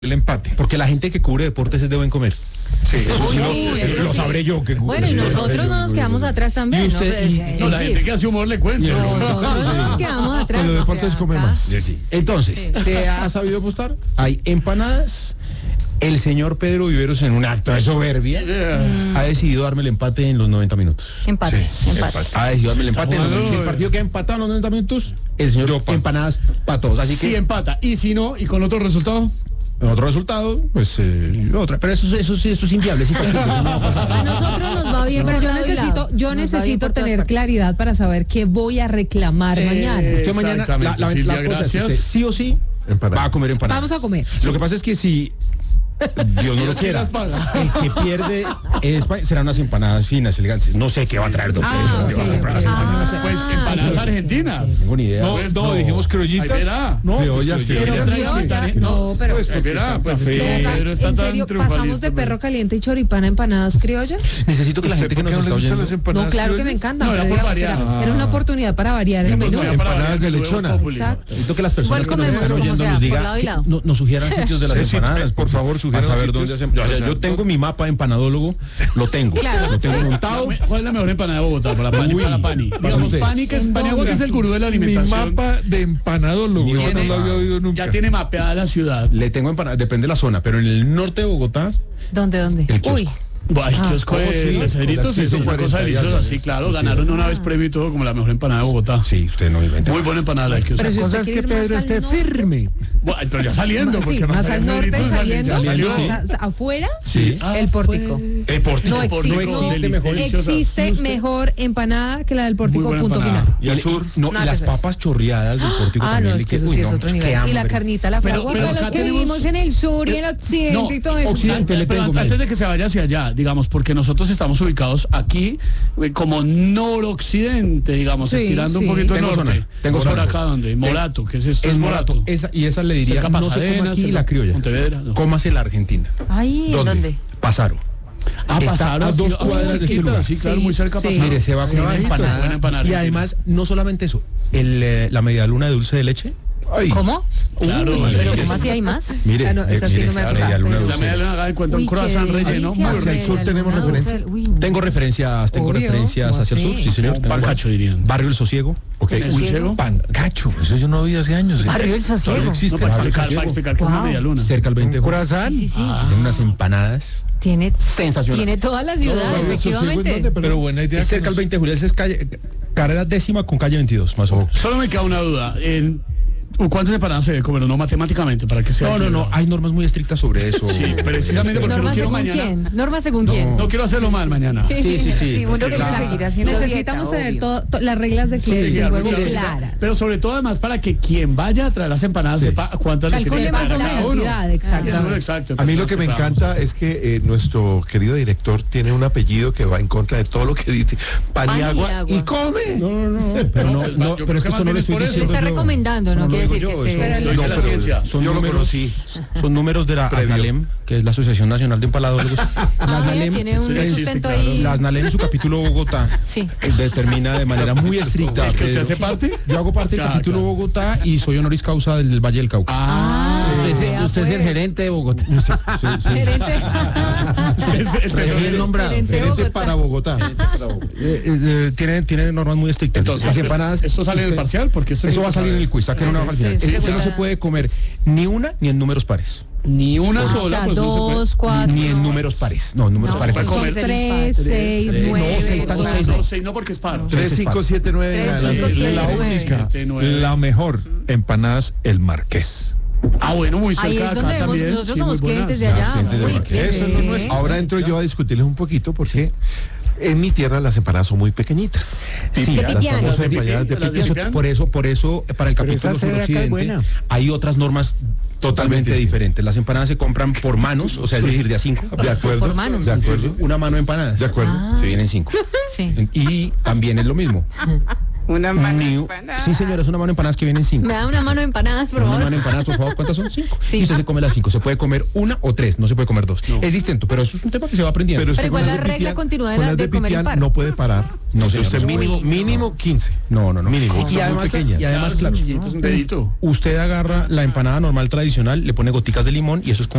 el empate. Porque la gente que cubre deportes es de buen comer. Sí, eso sí, eso lo sí. sabré yo. Que Bueno, y nosotros no nos quedamos atrás también. Y usted, ¿no? No, la gente que hace humor le cuenta. Nosotros no nos quedamos atrás. Con los deportes o sea, come acá- más. Sí. Entonces, ¿se ha sabido apostar? Hay empanadas. El señor Pedro Viveros, en un acto de soberbia, ha decidido darme el empate en los 90 minutos. Empate. Ha decidido darme el está empate. jugando. Si el partido queda empatado en los 90 minutos, el señor empanadas para todos. Así Si que, empata. Y si no, y con otro resultado. en otro resultado, pues otra. Pero eso es inviable. Es imposible, eso no va a pasar. A nosotros nos va bien. Pero por yo lado y necesito, lado. yo Nos va bien necesito por todas tener partes. claridad para saber qué voy a reclamar mañana. Usted mañana, Exactamente, Silvia, cosa es que gracias. usted sí o sí va a comer empanadas. Vamos a comer. Lo que pasa es que si Dios no lo quiera, el que pierde serán unas empanadas finas, elegantes. No sé qué va a traer don Ah, Pedro. ok, ¿Qué va a traer ok. las empanadas? Pues empanadas argentinas. No tengo ni idea. No, Pues, no, dijimos criollitas. Ahí verá. No, Criollas, pues, sí. criollas. Pero criolla, no, pero Pues, Ahí verá, pues es café. que de verdad, Pedro está en tan serio, triunfalista, pasamos de pero- perro caliente y choripán a empanadas criollas. Necesito que la gente que nos está oyendo. No, claro que me encanta. No, era pero por digamos, variar. era una oportunidad para variar el menú. Empanadas de lechona. Exacto. Necesito que las personas Igual que nos comemos están como oyendo sea, nos por digan, lado y lado. nos sugieran sitios de las Sí, sí, empanadas, por favor, para sugieran saber sitios. dónde hacemos. O sea, Yo tengo mi mapa de empanadólogo, lo tengo montado. ¿Cuál es la mejor empanada de Bogotá? Para Pani, Uy, para Pani. para Digamos, usted. Pani, que es Paniagua, que es el gurú de la Mi alimentación. mapa de empanadólogo, eso no Tiene- lo había oído nunca. Ya tiene mapeada la ciudad. Le tengo empanadas, depende de la zona, pero en el norte de Bogotá, ¿Dónde? el kiosco. Uy, Ay, kiosco ¿cómo sí? de Cedritos, Con es las una cosa 140 y deliciosa. algo. Sí, claro, ganaron una vez premio y todo como la mejor empanada de Bogotá. Sí, usted no inventa. Muy buena empanada la del kiosco. pero si La cosa usted es quiere que ir más Pedro al esté norte, firme. Bueno, pero ya saliendo, sí, porque no más sale al norte Cedritos, saliendo, ya salió. sí. afuera, Sí. el pórtico. El pórtico. No existe, mejor. Existe mejor empanada que la del pórtico, Muy buena punto empanada. final. ¿Y al sur? No, Nada y las que ver. papas chorreadas del pórtico Ah, también. no, es que eso uy, sí es no, otro qué nivel. Y la hambre. carnita, la Pero- fragua. pero Para los acá que tenemos- vivimos en el sur y el occidente y todo eso. Occidente le Pero tengo. antes de que se vaya hacia allá, digamos, porque nosotros estamos ubicados aquí como noroccidente, digamos, Sí, estirando sí. un poquito el Tengo norte. zona, tengo por zona. acá donde, Morato, ¿qué es esto? Es Es Morato. Morato. Y esa le diría, Cerca no se come Pasadena, aquí cerca la criolla. Pontevedra, no. Cómase la argentina. Ahí, ¿en ¿Dónde? dónde? Pasaro. Está Pasaron a 2 sí, cuadras de este cerquita, lugar. sí, claro, Sí, muy cerca sí. Pasaron. Mire, se va a comer una bajito, empanada. buena empanada Y argentina. además, no solamente eso, la media luna de dulce de leche. Ay, ¿Cómo? Claro, Uy, vale, pero que ¿cómo sí. así hay más? Mire, Ah, no, esa sí no me ha media tocado. luna de La dulce media de leche. luna haga de cuenta un Uy, qué croissant relleno. delicia, Muy Hacia el rico. sur media tenemos luna, referencia. uy, no. Tengo referencias Obvio, hacia el sur, ¿cómo sí señor. Un Tengo pancacho, dirían. Barrio El Sosiego. ok. ¿El Sosiego? Pancacho. Eso yo no vi hace años. Barrio del Todavía Sosiego. existe. No, para Barrio El explicar, Sosiego. que es una Wow. media luna. Cerca al 20 de julio. Corazán. Sí, sí. Tiene unas empanadas Tiene sensacionales. toda la ciudad, Barrio del Sosiego, ¿en efectivamente. dónde? Pero buena idea. Es cerca al 20 de julio. Esa es carrera 10ª con calle 22, más o menos. Solo me queda una duda. ¿Cuántas empanadas se debe comer? No matemáticamente, para que sea. No, equilibrado. hay normas muy estrictas sobre eso. Sí, precisamente porque no ¿Norma quiero según mañana. quién? ¿Norma según quién? No quiero hacerlo mal mañana. Sí. Uno tiene que Claro. seguir haciendo Necesitamos dieta, tener obvio. las reglas de Sí, del claro, juego claro, claras. Pero sobre todo además para que quien vaya a traer las empanadas Sí. sepa cuántas le Calcule tiene que más dar o a menos cada la uno. cantidad, exacto. Eso es exacto. A mí lo que me encanta es que nuestro querido director tiene un apellido que va en contra de todo lo que dice. Paniagua Paniagua. y come. Pero No, yo creo pero es que que esto no más lo bien estoy es por eso. Le diciendo. está yo. recomendando, no No, quiere no decir digo que yo, se... Lo dice la ciencia. Son Yo lo números, conocí. son números de la Previo. ASNALEM, que es la Asociación Nacional de Empalagólogos. La Ah, ASNALEM, tiene un sí, sustento claro. ahí. la ASNALEM en su capítulo Bogotá Sí. determina de manera muy estricta. ¿El que usted Pedro. hace parte? Yo hago parte del Ah, capítulo claro. Bogotá y soy honoris causa del Valle del Cauca. Vea, Usted es el pues. gerente de Bogotá. Gerente. Recién nombrado. Gerente Gerente Bogotá. para Bogotá. Tiene normas muy estrictas. Entonces, las empanadas. ¿esto sale en el parcial? Porque esto Eso va a salir en el quiz. Saquen una hoja al final. Sí, Usted no se seguro. puede comer ni una ni en números pares. Ni una O sola, sea, pues no se puede. 2, 4. Ni en números pares. No, en números No, pares. para no. comer. Son 3, 6, Tres. 9. No, seis, No, seis, no, seis, no, porque es paro. 3, 5, 7, 9. Tres, cinco, Sí, siete, La nueve. única. Siete, nueve. La mejor empanadas El Marqués. Ah, bueno, muy cerca Ahí de es acá donde también. nosotros sí, somos muy clientes de buenas. allá. clientes de Uy, Marqués. qué Eso es lo nuestro. Ahora entro yo a discutirles un poquito porque en mi tierra las empanadas son muy pequeñitas. Sí, De Las pipián. famosas De empanadas de pipián, las de pipián. pipián. Por eso, para el capítulo suroccidente hay otras normas totalmente Totalmente diferentes. Las empanadas se compran por manos, o sea, es Sí. decir, de a 5. De acuerdo. Por manos. De acuerdo. Una mano de empanadas. De acuerdo. Ah. Se vienen 5. Sí. Y también es lo mismo. Una mano Ni- empanada. Sí, señora, es una mano de empanadas que vienen 5. Me da una mano de empanadas, por Una favor. mano de empanadas, por favor. ¿Cuántas son? 5. Sí. Y usted se come las 5. Se puede comer 1 o 3, no se puede comer 2. Es distinto, pero eso es un tema que se va aprendiendo. Pero usted igual con la las de regla pipián- continúa de con la- las de comer pipián impar. no puede parar. No, Entonces señor, usted no. mínimo 15. No. Mínimo. Y Son muy además, pequeñas. y además, claro, Chiquitos, un dedito. usted agarra la empanada normal tradicional, le pone goticas de limón y eso es como